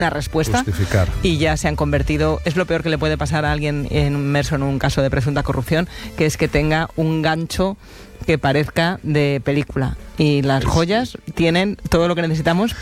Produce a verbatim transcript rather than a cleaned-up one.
una respuesta Justificar. y ya se han convertido, es lo peor que le puede pasar a alguien inmerso en un caso de presunta corrupción, que es que tenga un gancho que parezca de película, y las joyas tienen todo lo que necesitamos